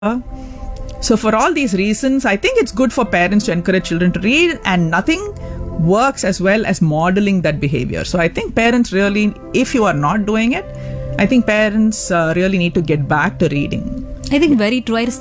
So for all these reasons, I think it's good for parents to encourage children to read, and nothing works as well as modeling that behavior. So I think parents really, if you are not doing it, I think parents really need to get back to reading. I think very true. I